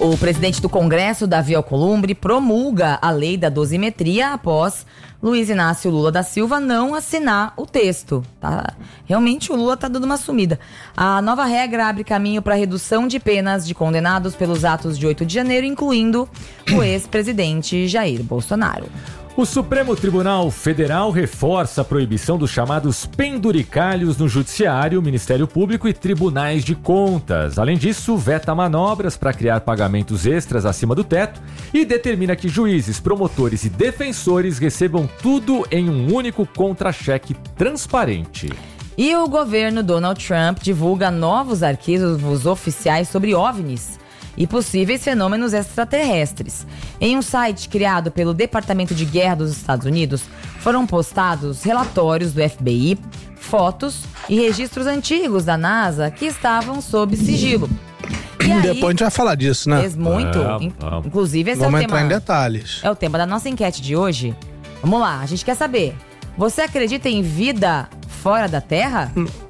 O presidente do Congresso, Davi Alcolumbre, promulga a lei da dosimetria após Luiz Inácio Lula da Silva não assinar o texto. Tá? Realmente o Lula tá dando uma sumida. A nova regra abre caminho para a redução de penas de condenados pelos atos de 8 de janeiro, incluindo o ex-presidente Jair Bolsonaro. O Supremo Tribunal Federal reforça a proibição dos chamados penduricalhos no Judiciário, Ministério Público e Tribunais de Contas. Além disso, veta manobras para criar pagamentos extras acima do teto e determina que juízes, promotores e defensores recebam tudo em um único contra-cheque transparente. E o governo Donald Trump divulga novos arquivos oficiais sobre OVNIs e possíveis fenômenos extraterrestres. Em um site criado pelo Departamento de Guerra dos Estados Unidos, foram postados relatórios do FBI, fotos e registros antigos da NASA que estavam sob sigilo. E aí, depois a gente vai falar disso, né? Muito. Inclusive, esse vamos é o tema. Entrar em detalhes. É o tema da nossa enquete de hoje. Vamos lá, a gente quer saber. Você acredita em vida fora da Terra?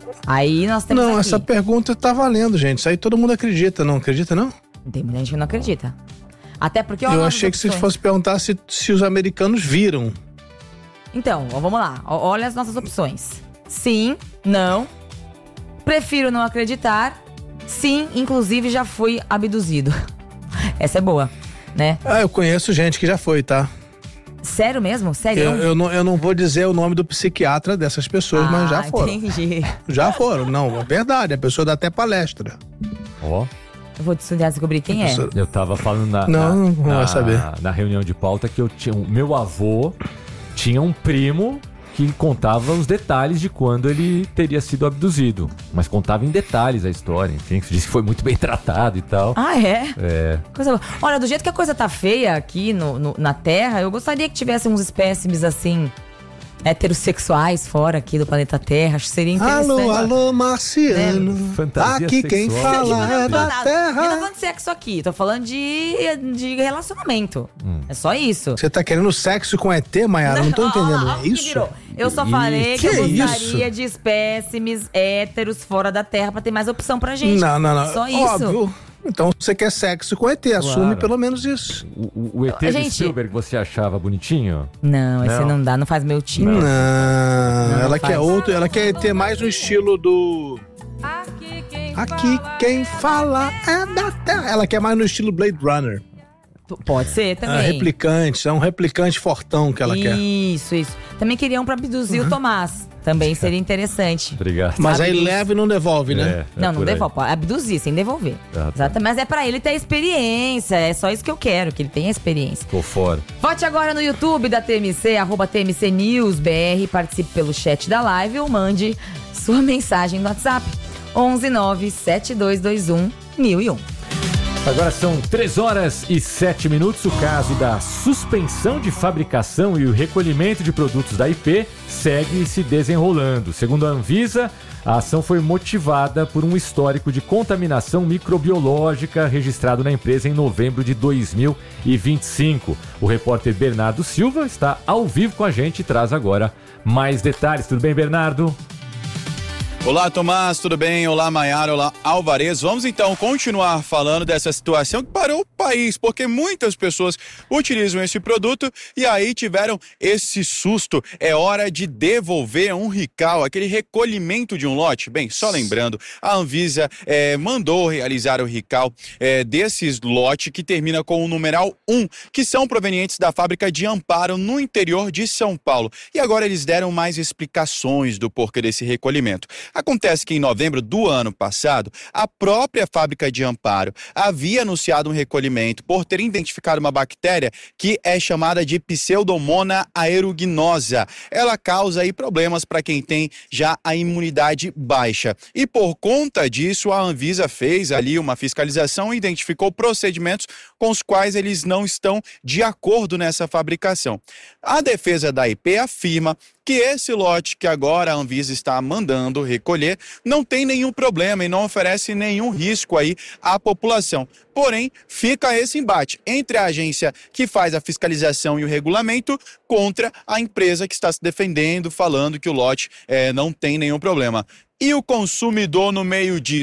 Aí nós temos aqui. Essa pergunta tá valendo, gente. Isso aí todo mundo acredita, não acredita, não? Tem muita gente que não acredita. Até porque... Eu achei que se fosse perguntar se os americanos viram. Então, vamos lá. Olha as nossas opções. Sim, não, prefiro não acreditar, sim, inclusive já fui abduzido. Essa é boa, né? Eu conheço gente que já foi, tá? Sério mesmo? Sério? Eu não vou dizer o nome do psiquiatra dessas pessoas, mas já foram. Entendi. Já foram, não, é verdade, a pessoa dá até palestra. Ó. Eu vou descobrir quem é. Eu tava falando não vai saber. Na reunião de pauta que eu tinha. Meu avô tinha um primo que contava os detalhes de quando ele teria sido abduzido. Mas contava em detalhes a história, enfim. Disse que foi muito bem tratado e tal. Ah, é? É. Coisa boa. Olha, do jeito que a coisa tá feia aqui na Terra, eu gostaria que tivesse uns espécimes assim, heterossexuais fora aqui do planeta Terra. Acho que seria interessante. Alô, marciano. Fantasia aqui sexual. quem fala é da Terra. Eu não tô falando de sexo aqui, tô falando de relacionamento. É só isso. Você tá querendo sexo com ET, Mayara? Não tô entendendo. É isso? Eu só falei que eu gostaria isso? de espécimes héteros fora da Terra pra ter mais opção pra gente. Não. Só isso. Óbvio. Então você quer sexo com ET, assume pelo menos isso. O ET de Spielberg você achava bonitinho? Não, esse não dá, não faz meu time. Não, ela quer outro, ela quer ET mais no estilo do... Aqui quem fala é da Terra. Ela quer mais no estilo Blade Runner. Pode ser também. Replicante, é um replicante fortão que ela quer. Isso. Também queriam pra abduzir o Tomás. Também seria interessante. Obrigado. Mas aí leva e não devolve, né? Não devolve. Pode abduzir sem devolver. Exato. Mas é pra ele ter experiência. É só isso que eu quero, que ele tenha experiência. Tô fora. Vote agora no YouTube da TMC, @TMC News BR. Participe pelo chat da live ou mande sua mensagem no WhatsApp. 11 9 7221 1001. Agora são 3h07. O caso da suspensão de fabricação e o recolhimento de produtos da IP segue se desenrolando. Segundo a Anvisa, a ação foi motivada por um histórico de contaminação microbiológica registrado na empresa em novembro de 2025. O repórter Bernardo Silva está ao vivo com a gente e traz agora mais detalhes. Tudo bem, Bernardo? Olá, Tomás, tudo bem? Olá, Mayara, olá, Alvarez. Vamos então continuar falando dessa situação que parou o país, porque muitas pessoas utilizam esse produto e aí tiveram esse susto. É hora de devolver um recall, aquele recolhimento de um lote. Bem, só lembrando, a Anvisa mandou realizar o recall desses lotes que termina com o numeral 1, que são provenientes da fábrica de Amparo no interior de São Paulo. E agora eles deram mais explicações do porquê desse recolhimento. Acontece que em novembro do ano passado, a própria fábrica de Amparo havia anunciado um recolhimento por ter identificado uma bactéria que é chamada de Pseudomonas aeruginosa. Ela causa aí problemas para quem tem já a imunidade baixa. E por conta disso, a Anvisa fez ali uma fiscalização e identificou procedimentos com os quais eles não estão de acordo nessa fabricação. A defesa da IP afirma que esse lote que agora a Anvisa está mandando recolher não tem nenhum problema e não oferece nenhum risco aí à população. Porém, fica esse embate entre a agência que faz a fiscalização e o regulamento contra a empresa que está se defendendo, falando que o lote não tem nenhum problema. E o consumidor no meio disso?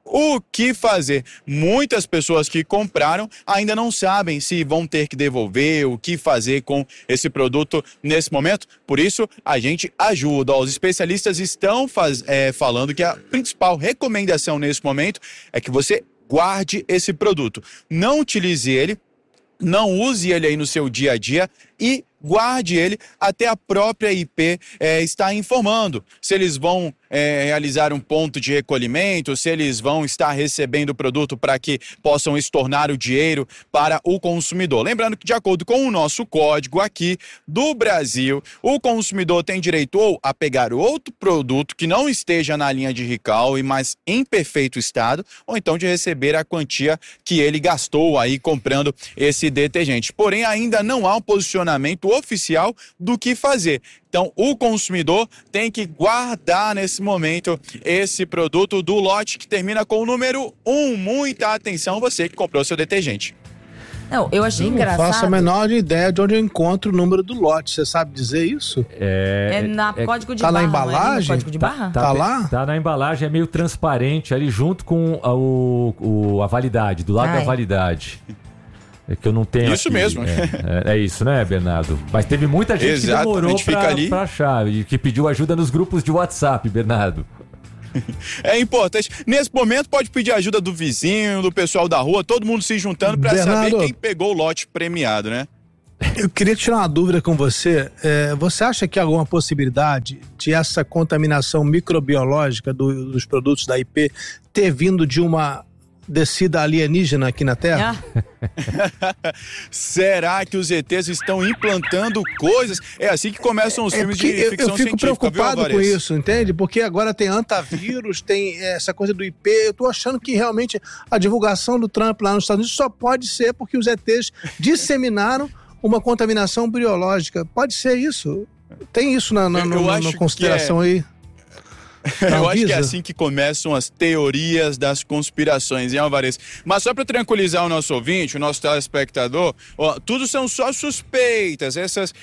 o que fazer. Muitas pessoas que compraram ainda não sabem se vão ter que devolver, o que fazer com esse produto nesse momento. Por isso, a gente ajuda. Os especialistas estão falando que a principal recomendação nesse momento é que você guarde esse produto. Não utilize ele, não use ele aí no seu dia a dia e guarde ele até a própria IP estar informando se eles vão realizar um ponto de recolhimento, se eles vão estar recebendo o produto para que possam estornar o dinheiro para o consumidor. Lembrando que, de acordo com o nosso código aqui do Brasil, o consumidor tem direito ou a pegar outro produto que não esteja na linha de recall, mas em perfeito estado, ou então de receber a quantia que ele gastou aí comprando esse detergente. Porém, ainda não há um posicionamento oficial do que fazer. Então, o consumidor tem que guardar nesse momento esse produto do lote que termina com o número 1. Muita atenção, você que comprou seu detergente. Não, eu achei engraçado. Não faço a menor ideia de onde eu encontro o número do lote. Você sabe dizer isso? Código de barra. Tá na Não embalagem? Código de barra? Tá lá? Tá na embalagem, é meio transparente ali junto com a validade, do lado da validade. É que eu não tenho isso aqui. Mesmo. É isso, né, Bernardo? Mas teve muita gente que demorou pra achar e que pediu ajuda nos grupos de WhatsApp, Bernardo. É importante. Nesse momento pode pedir ajuda do vizinho, do pessoal da rua, todo mundo se juntando para saber quem pegou o lote premiado, né? Eu queria tirar uma dúvida com você. Você acha que há alguma possibilidade de essa contaminação microbiológica dos produtos da IP ter vindo de uma descida alienígena aqui na Terra? Será que os ETs estão implantando coisas? É assim que começam os filmes de ficção científica. Eu fico preocupado com isso, entende? Porque agora tem antavírus, tem essa coisa do IP. Eu tô achando que realmente a divulgação do Trump lá nos Estados Unidos só pode ser porque os ETs disseminaram uma contaminação biológica. Pode ser isso? Tem isso na consideração aí? Eu acho que é assim que começam as teorias das conspirações, hein, Alvarez? Mas só para tranquilizar o nosso ouvinte, o nosso telespectador, tudo são só suspeitas,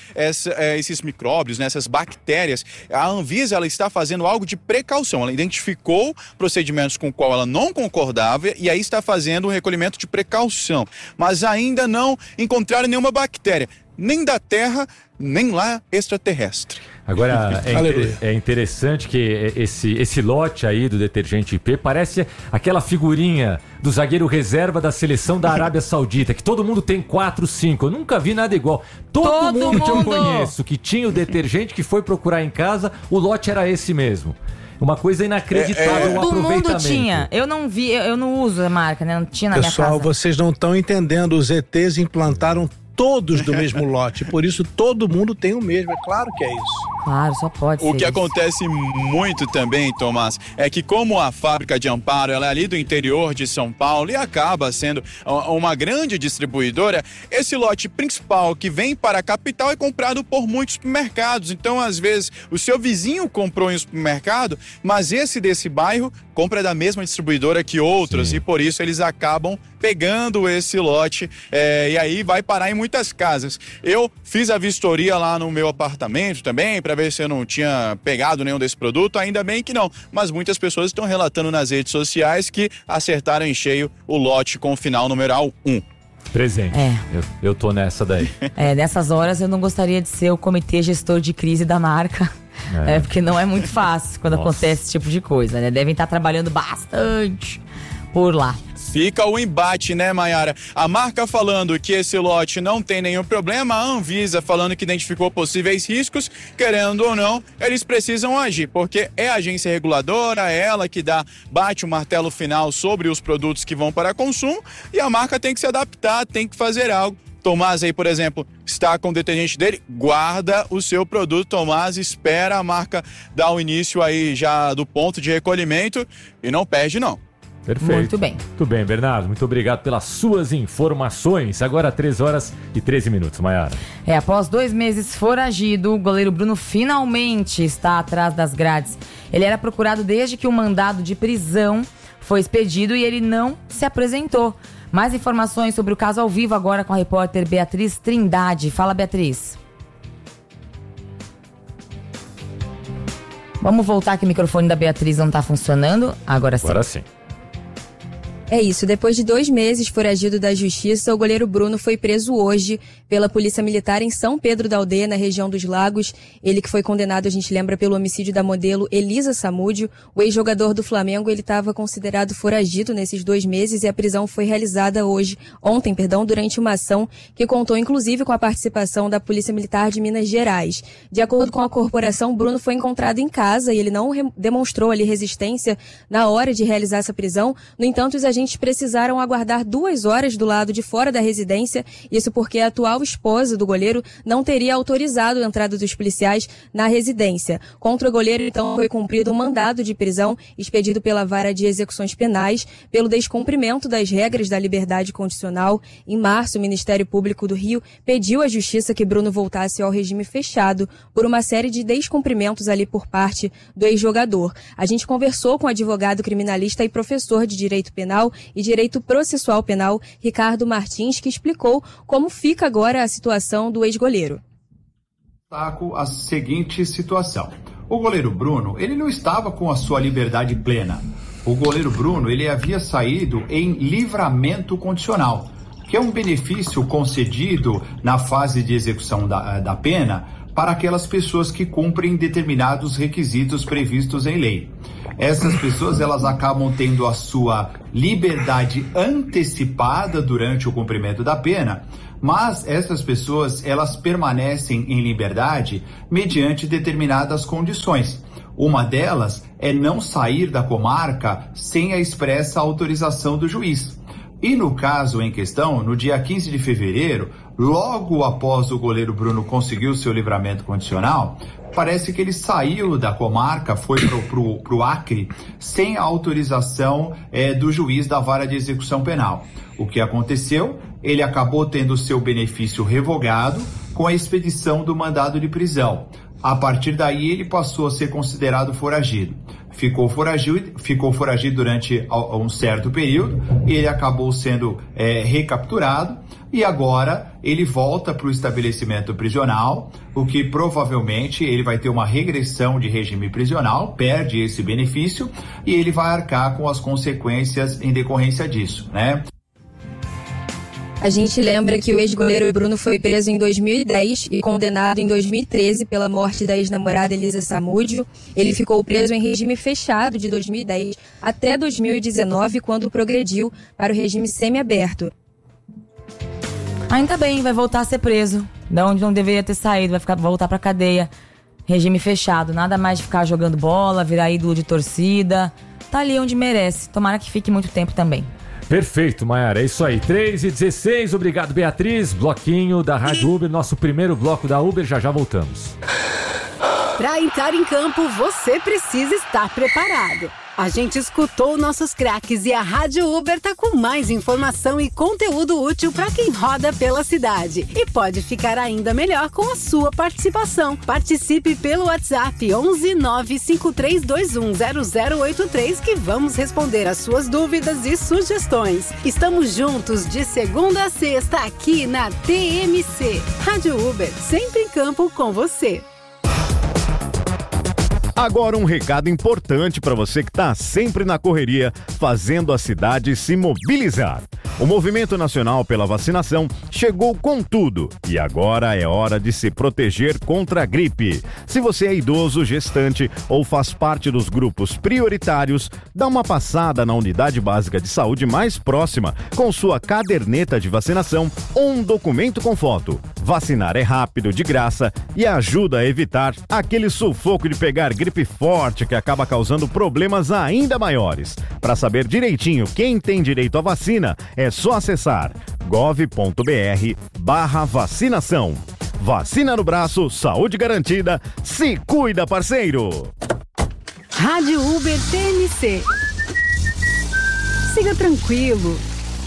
esses micróbios, né, essas bactérias. A Anvisa, ela está fazendo algo de precaução. Ela identificou procedimentos com os quais ela não concordava e aí está fazendo um recolhimento de precaução. Mas ainda não encontraram nenhuma bactéria, nem da Terra, nem lá extraterrestre. Agora, é interessante que esse lote aí do detergente IP parece aquela figurinha do zagueiro reserva da seleção da Arábia Saudita, que todo mundo tem 4, 5. Eu nunca vi nada igual. Todo mundo que eu conheço que tinha o detergente, que foi procurar em casa, o lote era esse mesmo. Uma coisa inacreditável, o aproveitamento. Todo mundo tinha. Eu não vi, eu não uso a marca, né? Não tinha na minha casa. Pessoal, vocês não estão entendendo. Os ETs implantaram todos do mesmo lote, por isso todo mundo tem o mesmo, é claro que é isso. Claro, só pode ser. O que acontece muito também, Tomás, é que como a fábrica de Amparo ela é ali do interior de São Paulo e acaba sendo uma grande distribuidora, esse lote principal que vem para a capital é comprado por muitos supermercados. Então, às vezes, o seu vizinho comprou em um supermercado, mas esse desse bairro compra da mesma distribuidora que outros. Sim. E por isso eles acabam pegando esse lote e aí vai parar em muitas casas. Eu fiz a vistoria lá no meu apartamento também para ver se eu não tinha pegado nenhum desse produto, ainda bem que não, mas muitas pessoas estão relatando nas redes sociais que acertaram em cheio o lote com o final numeral 1. Presente. Eu tô nessa daí. Nessas horas eu não gostaria de ser o comitê gestor de crise da marca. Porque não é muito fácil quando acontece esse tipo de coisa, né? Devem estar trabalhando bastante por lá. Fica o embate, né, Mayara? A marca falando que esse lote não tem nenhum problema, a Anvisa falando que identificou possíveis riscos, querendo ou não, eles precisam agir, porque é a agência reguladora, é ela que bate o martelo final sobre os produtos que vão para consumo, e a marca tem que se adaptar, tem que fazer algo. Tomás aí, por exemplo, está com o detergente dele, guarda o seu produto, Tomás, espera a marca dar o início aí já do ponto de recolhimento e não perde não. Perfeito. Muito bem. Muito bem, Bernardo. Muito obrigado pelas suas informações. Agora 3h13, Mayara. Após 2 meses foragido, o goleiro Bruno finalmente está atrás das grades. Ele era procurado desde que o mandado de prisão foi expedido e ele não se apresentou. Mais informações sobre o caso ao vivo agora com a repórter Beatriz Trindade. Fala, Beatriz. Vamos voltar que o microfone da Beatriz não está funcionando. Agora sim. Agora sim. É isso, depois de 2 meses foragido da justiça, o goleiro Bruno foi preso hoje pela Polícia Militar em São Pedro da Aldeia, na região dos Lagos. Ele que foi condenado, a gente lembra, pelo homicídio da modelo Elisa Samúdio. O ex-jogador do Flamengo, ele estava considerado foragido nesses 2 meses e a prisão foi realizada ontem, durante uma ação que contou inclusive com a participação da Polícia Militar de Minas Gerais. De acordo com a corporação, Bruno foi encontrado em casa e ele não demonstrou ali resistência na hora de realizar essa prisão. No entanto, os agentes precisaram aguardar 2 horas do lado de fora da residência, isso porque a atual esposa do goleiro não teria autorizado a entrada dos policiais na residência. Contra o goleiro, então, foi cumprido um mandado de prisão expedido pela Vara de Execuções Penais pelo descumprimento das regras da liberdade condicional. Em março, o Ministério Público do Rio pediu à Justiça que Bruno voltasse ao regime fechado por uma série de descumprimentos ali por parte do ex-jogador. A gente conversou com o advogado criminalista e professor de Direito Penal e Direito Processual Penal, Ricardo Martins, que explicou como fica agora a situação do ex-goleiro. Destaco a seguinte situação. O goleiro Bruno, ele não estava com a sua liberdade plena. O goleiro Bruno, ele havia saído em livramento condicional, que é um benefício concedido na fase de execução da pena para aquelas pessoas que cumprem determinados requisitos previstos em lei. Essas pessoas, elas acabam tendo a sua liberdade antecipada durante o cumprimento da pena, mas essas pessoas, elas permanecem em liberdade mediante determinadas condições. Uma delas é não sair da comarca sem a expressa autorização do juiz. E no caso em questão, no dia 15 de fevereiro, logo após o goleiro Bruno conseguir o seu livramento condicional, parece que ele saiu da comarca, foi pro Acre, sem a autorização do juiz da Vara de Execução Penal. O que aconteceu? Ele acabou tendo o seu benefício revogado com a expedição do mandado de prisão. A partir daí, ele passou a ser considerado foragido. Ficou foragido durante um certo período, ele acabou sendo recapturado e agora ele volta para o estabelecimento prisional, o que provavelmente ele vai ter uma regressão de regime prisional, perde esse benefício e ele vai arcar com as consequências em decorrência disso, né? A gente lembra que o ex-goleiro Bruno foi preso em 2010 e condenado em 2013 pela morte da ex-namorada Elisa Samúdio. Ele ficou preso em regime fechado de 2010 até 2019, quando progrediu para o regime semiaberto. Ainda bem, vai voltar a ser preso. Da onde não deveria ter saído, vai voltar pra cadeia. Regime fechado, nada mais de ficar jogando bola, virar ídolo de torcida. Tá ali onde merece. Tomara que fique muito tempo também. Perfeito, Maiara, é isso aí. 3h16, obrigado, Beatriz. Bloquinho da Rádio Uber, nosso primeiro bloco da Uber, já voltamos. Para entrar em campo, você precisa estar preparado. A gente escutou nossos craques e a Rádio Uber tá com mais informação e conteúdo útil para quem roda pela cidade. E pode ficar ainda melhor com a sua participação. Participe pelo WhatsApp 11 95321 0083 que vamos responder as suas dúvidas e sugestões. Estamos juntos de segunda a sexta aqui na TMC. Rádio Uber, sempre em campo com você. Agora um recado importante para você que está sempre na correria, fazendo a cidade se mobilizar. O Movimento Nacional pela Vacinação chegou com tudo e agora é hora de se proteger contra a gripe. Se você é idoso, gestante ou faz parte dos grupos prioritários, dá uma passada na unidade básica de saúde mais próxima com sua caderneta de vacinação ou um documento com foto. Vacinar é rápido, de graça e ajuda a evitar aquele sufoco de pegar gripe forte que acaba causando problemas ainda maiores. Para saber direitinho quem tem direito à vacina, é só acessar gov.br/vacinação. Vacina no braço, saúde garantida, se cuida, parceiro! Rádio Uber TMC. Siga tranquilo.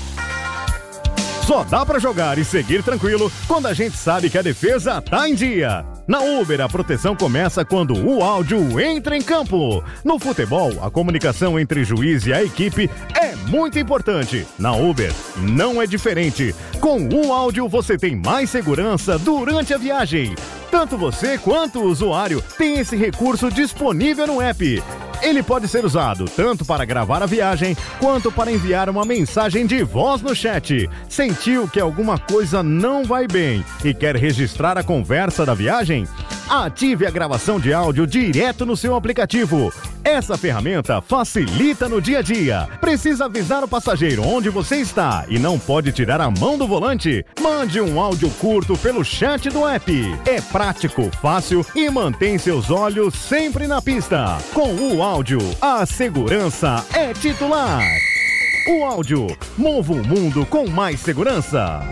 Só dá pra jogar e seguir tranquilo quando a gente sabe que a defesa tá em dia. Na Uber, a proteção começa quando o áudio entra em campo. No futebol, a comunicação entre juiz e a equipe é muito importante. Na Uber, não é diferente. Com o áudio, você tem mais segurança durante a viagem. Tanto você quanto o usuário tem esse recurso disponível no app. Ele pode ser usado tanto para gravar a viagem, quanto para enviar uma mensagem de voz no chat. Sentiu que alguma coisa não vai bem e quer registrar a conversa da viagem? Ative a gravação de áudio direto no seu aplicativo. Essa ferramenta facilita no dia a dia. Precisa avisar o passageiro onde você está e não pode tirar a mão do volante? Mande um áudio curto pelo chat do app. É prático, fácil e mantém seus olhos sempre na pista. Com o áudio, a segurança é titular. O áudio, mova o mundo com mais segurança.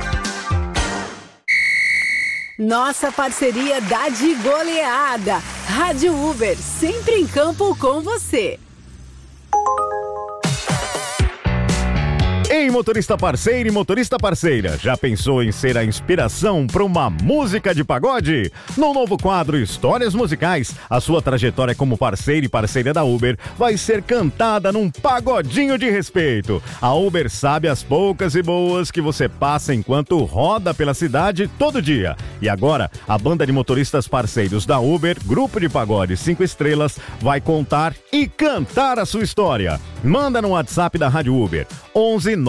Nossa parceria dá de goleada. Rádio Uber, sempre em campo com você. Ei, motorista parceiro e motorista parceira, já pensou em ser a inspiração para uma música de pagode? No novo quadro Histórias Musicais, a sua trajetória como parceiro e parceira da Uber vai ser cantada num pagodinho de respeito. A Uber sabe as poucas e boas que você passa enquanto roda pela cidade todo dia. E agora, a banda de motoristas parceiros da Uber, Grupo de Pagode 5 Estrelas, vai contar e cantar a sua história. Manda no WhatsApp da Rádio Uber, 11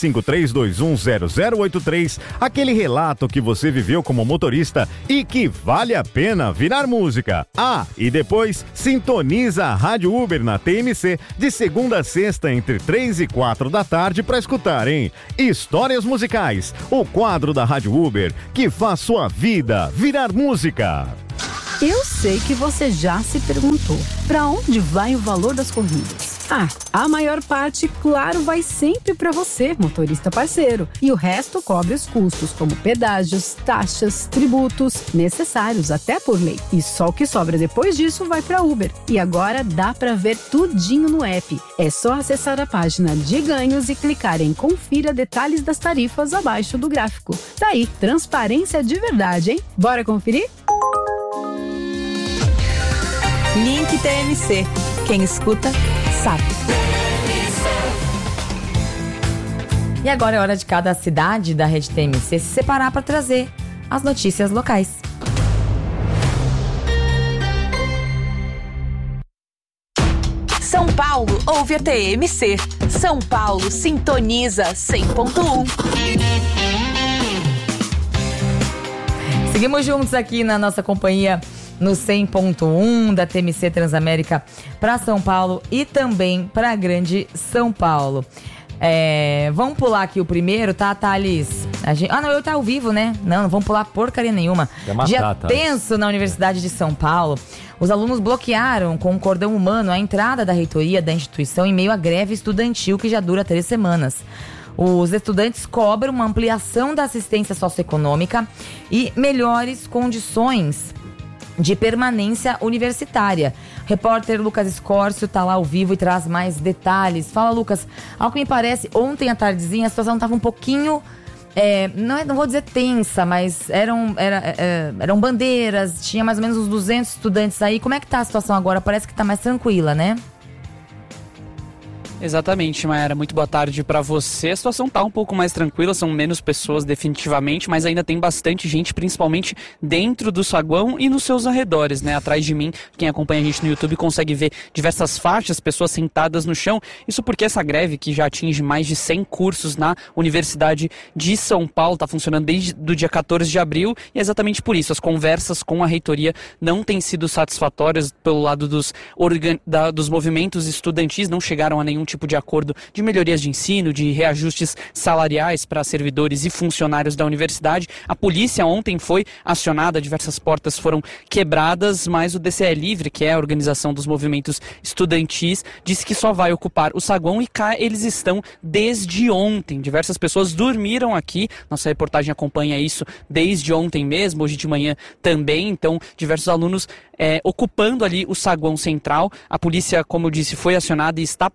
953210083, aquele relato que você viveu como motorista e que vale a pena virar música. Ah, e depois sintoniza a Rádio Uber na TMC de segunda a sexta entre 3 e 4 da tarde para escutar, hein? Histórias Musicais, o quadro da Rádio Uber que faz sua vida virar música. Eu sei que você já se perguntou, para onde vai o valor das corridas? A maior parte, claro, vai sempre para você, motorista parceiro. E o resto cobre os custos, como pedágios, taxas, tributos, necessários até por lei. E só o que sobra depois disso vai para Uber. E agora dá para ver tudinho no app. É só acessar a página de ganhos e clicar em Confira detalhes das tarifas abaixo do gráfico. Tá aí, transparência de verdade, hein? Bora conferir? Link TMC. Quem escuta, sabe. E agora é hora de cada cidade da rede TMC se separar para trazer as notícias locais. São Paulo ouve a TMC. São Paulo sintoniza 100.1. Seguimos juntos aqui na nossa companhia no 100.1 da TMC Transamérica para São Paulo e também para a Grande São Paulo. Vamos pular aqui o primeiro, tá, Thales? Eu tá ao vivo, né? Não vamos pular porcaria nenhuma. Dia tenso na Universidade de São Paulo. Os alunos bloquearam com um cordão humano a entrada da reitoria da instituição em meio à greve estudantil que já dura 3 semanas. Os estudantes cobram uma ampliação da assistência socioeconômica e melhores condições de permanência universitária. Repórter Lucas Escórcio está lá ao vivo e traz mais detalhes. Fala, Lucas. Ao que me parece, ontem à tardezinha a situação estava um pouquinho, não vou dizer tensa, mas eram bandeiras, tinha mais ou menos uns 200 estudantes aí. Como é que tá a situação agora? Parece que tá mais tranquila, né? Exatamente, Mayara. Muito boa tarde para você. A situação tá um pouco mais tranquila, são menos pessoas definitivamente, mas ainda tem bastante gente, principalmente dentro do saguão e nos seus arredores, né? Atrás de mim, quem acompanha a gente no YouTube consegue ver diversas faixas, pessoas sentadas no chão. Isso porque essa greve, que já atinge mais de 100 cursos na Universidade de São Paulo, tá funcionando desde o dia 14 de abril, e é exatamente por isso. As conversas com a reitoria não têm sido satisfatórias pelo lado dos movimentos estudantis, não chegaram a nenhum tipo de acordo de melhorias de ensino, de reajustes salariais para servidores e funcionários da universidade. A polícia ontem foi acionada, diversas portas foram quebradas, mas o DCE Livre, que é a organização dos movimentos estudantis, disse que só vai ocupar o saguão e cá eles estão desde ontem. Diversas pessoas dormiram aqui, nossa reportagem acompanha isso desde ontem mesmo, hoje de manhã também, então diversos alunos ocupando ali o saguão central. A polícia, como eu disse, foi acionada e está presente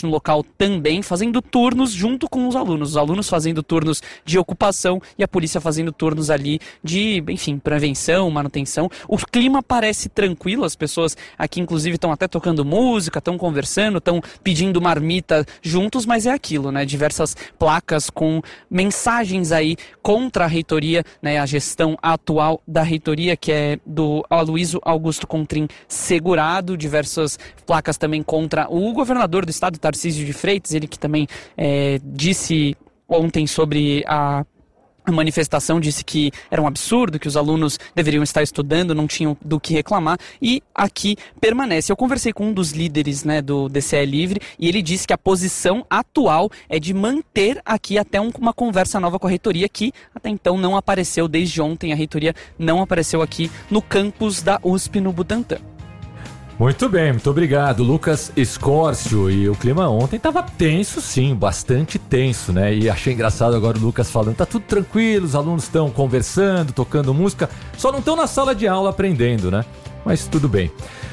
gente no local também, fazendo turnos junto com os alunos fazendo turnos de ocupação e a polícia fazendo turnos ali de, enfim, prevenção, manutenção. O clima parece tranquilo, as pessoas aqui inclusive estão até tocando música, estão conversando, estão pedindo marmita juntos, mas é aquilo, né? Diversas placas com mensagens aí contra a reitoria, né? A gestão atual da reitoria, que é do Aloysio Augusto Contrim Segurado, diversas placas também contra o governador do estado, Tarcísio de Freitas, ele que também disse ontem sobre a manifestação, disse que era um absurdo, que os alunos deveriam estar estudando, não tinham do que reclamar, e aqui permanece. Eu conversei com um dos líderes, né, do DCE Livre, e ele disse que a posição atual é de manter aqui até uma conversa nova com a reitoria, que até então não apareceu desde ontem. A reitoria não apareceu aqui no campus da USP no Butantã. Muito bem, muito obrigado, Lucas Escórcio. E o clima ontem estava tenso, sim, bastante tenso, né? E achei engraçado agora o Lucas falando, tá tudo tranquilo, os alunos estão conversando, tocando música, só não estão na sala de aula aprendendo, né? Mas tudo bem.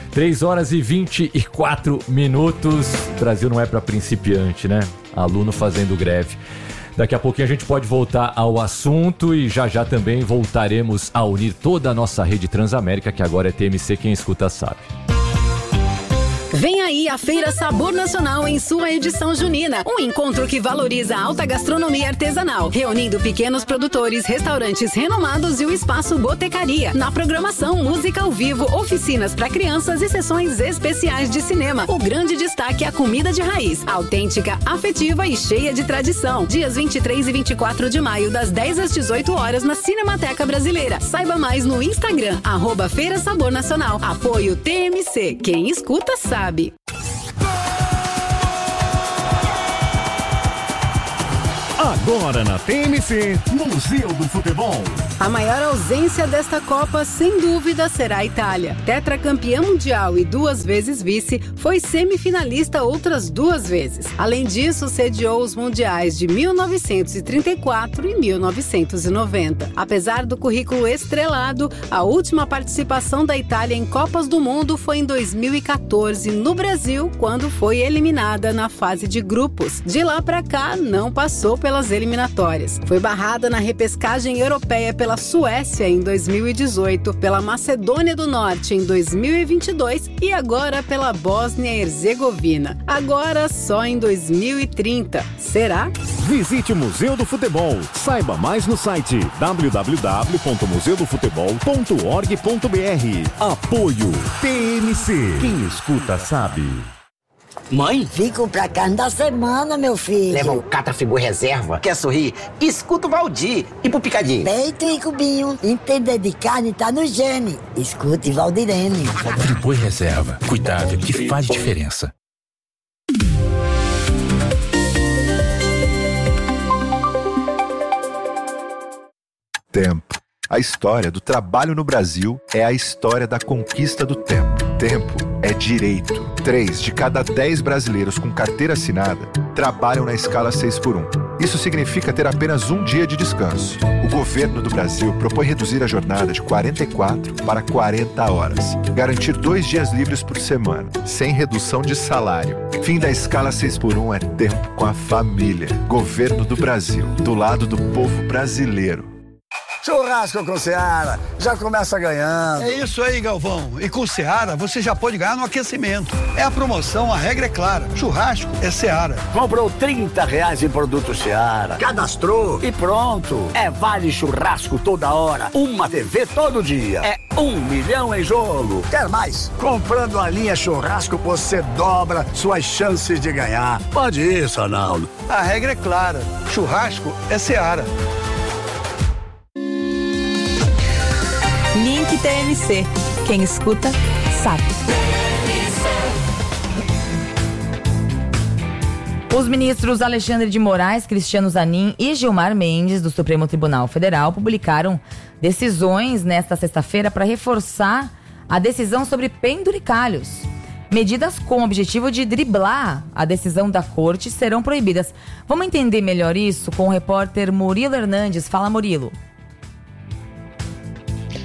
3h24. O Brasil não é para principiante, né? Aluno fazendo greve. Daqui a pouquinho a gente pode voltar ao assunto e já também voltaremos a unir toda a nossa rede Transamérica, que agora é TMC, quem escuta sabe. Vem aí a Feira Sabor Nacional em sua edição junina. Um encontro que valoriza a alta gastronomia artesanal, reunindo pequenos produtores, restaurantes renomados e o espaço Botecaria. Na programação, música ao vivo, oficinas para crianças e sessões especiais de cinema. O grande destaque é a comida de raiz, autêntica, afetiva e cheia de tradição. Dias 23 e 24 de maio, das 10 às 18 horas, na Cinemateca Brasileira. Saiba mais no Instagram, @Feira Sabor Nacional. Apoio TMC. Quem escuta sabe. Agora na TMC, Museu do Futebol. A maior ausência desta Copa, sem dúvida, será a Itália. Tetracampeã mundial e 2 vezes vice, foi semifinalista outras 2 vezes. Além disso, sediou os mundiais de 1934 e 1990. Apesar do currículo estrelado, a última participação da Itália em Copas do Mundo foi em 2014, no Brasil, quando foi eliminada na fase de grupos. De lá pra cá, não passou pelas eliminatórias. Foi barrada na repescagem europeia pela Suécia em 2018, pela Macedônia do Norte em 2022 e agora pela Bósnia e Herzegovina. Agora só em 2030. Será? Visite o Museu do Futebol. Saiba mais no site www.museudofutebol.org.br. Apoio TMC. Quem escuta sabe. Mãe? Fico pra carne da semana, meu filho. Leva um Catafigu reserva. Quer sorrir? Escuta o Valdir. E pro picadinho? Peito e cubinho. Entender de carne tá no gene. Escute Valdirene. Friboi reserva. Cuidado que faz diferença. Tempo. A história do trabalho no Brasil é a história da conquista do tempo. Tempo é direito. 3 de cada 10 brasileiros com carteira assinada trabalham na escala 6x1. Isso significa ter apenas um dia de descanso. O governo do Brasil propõe reduzir a jornada de 44 para 40 horas. Garantir 2 dias livres por semana, sem redução de salário. Fim da escala 6x1 é tempo com a família. Governo do Brasil, do lado do povo brasileiro. Churrasco com Seara, já começa ganhando. É isso aí, Galvão. E com Seara, você já pode ganhar no aquecimento. É a promoção, a regra é clara. Churrasco é Seara. Comprou R$30 em produto Seara. Cadastrou e pronto. É vale churrasco toda hora. Uma TV todo dia. É 1 milhão em jogo. Quer mais? Comprando a linha churrasco, você dobra suas chances de ganhar. Pode ir, Sonaldo. A regra é clara. Churrasco é Seara. Link TMC. Quem escuta, sabe. Os ministros Alexandre de Moraes, Cristiano Zanin e Gilmar Mendes, do Supremo Tribunal Federal, publicaram decisões nesta sexta-feira para reforçar a decisão sobre penduricalhos. Medidas com o objetivo de driblar a decisão da corte serão proibidas. Vamos entender melhor isso com o repórter Murilo Hernandes. Fala, Murilo.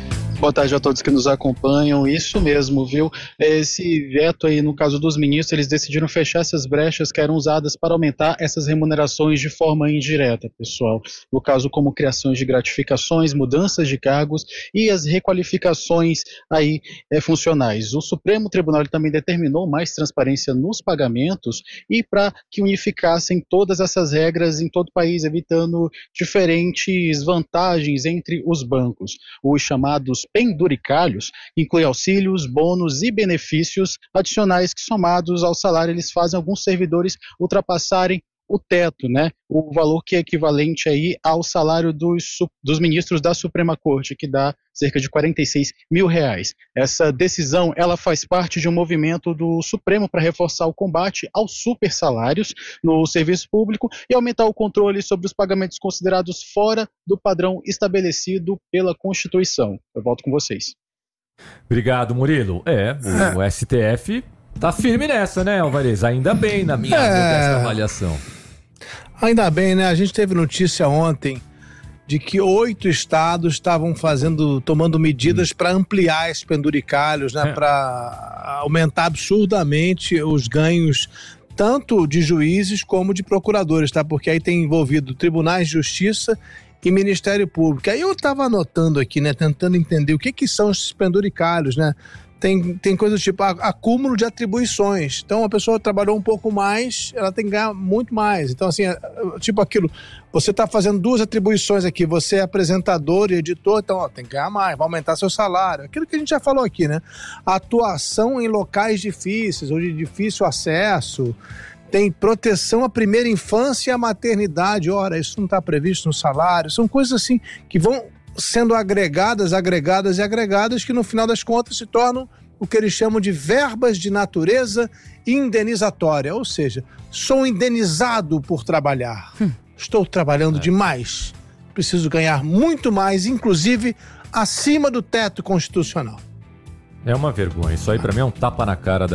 Boa tarde a todos que nos acompanham. Isso mesmo, viu? Esse veto aí, no caso dos ministros, eles decidiram fechar essas brechas que eram usadas para aumentar essas remunerações de forma indireta, pessoal. No caso, como criações de gratificações, mudanças de cargos e as requalificações aí funcionais. O Supremo Tribunal também determinou mais transparência nos pagamentos e para que unificassem todas essas regras em todo o país, evitando diferentes vantagens entre os bancos. Os chamados penduricalhos inclui auxílios, bônus e benefícios adicionais que, somados ao salário, eles fazem alguns servidores ultrapassarem o teto, né? O valor que é equivalente aí ao salário dos ministros da Suprema Corte, que dá cerca de R$46 mil. Essa decisão, ela faz parte de um movimento do Supremo para reforçar o combate aos supersalários no serviço público e aumentar o controle sobre os pagamentos considerados fora do padrão estabelecido pela Constituição. Eu volto com vocês. Obrigado, Murilo. O STF tá firme nessa, né, Alvarez? Ainda bem, na minha modesta avaliação. Ainda bem, né? A gente teve notícia ontem de que 8 estados estavam tomando medidas para ampliar esses penduricalhos, né? Para aumentar absurdamente os ganhos tanto de juízes como de procuradores, tá? Porque aí tem envolvido tribunais de justiça e Ministério Público. Aí eu estava anotando aqui, né? Tentando entender o que são esses penduricalhos, né? Tem coisas tipo acúmulo de atribuições. Então, a pessoa trabalhou um pouco mais, ela tem que ganhar muito mais. Então, assim, tipo aquilo, você está fazendo 2 atribuições aqui, você é apresentador e editor, então tem que ganhar mais, vai aumentar seu salário. Aquilo que a gente já falou aqui, né? Atuação em locais difíceis ou de difícil acesso, tem proteção à primeira infância e à maternidade. Ora, isso não está previsto no salário. São coisas assim que vão sendo agregadas, que no final das contas se tornam o que eles chamam de verbas de natureza indenizatória, ou seja, sou indenizado por trabalhar, estou trabalhando demais, preciso ganhar muito mais, inclusive acima do teto constitucional. É uma vergonha, isso aí pra mim é um tapa na cara da